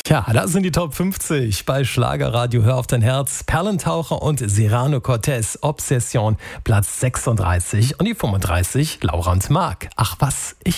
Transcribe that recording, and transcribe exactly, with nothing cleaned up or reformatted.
Ja, das sind die Top fünfzig bei Schlagerradio Hör auf dein Herz. Perlentaucher und Serrano Cortés, Obsession, Platz sechsunddreißig und die fünfunddreißig, Laura und Marc. Ach was, ich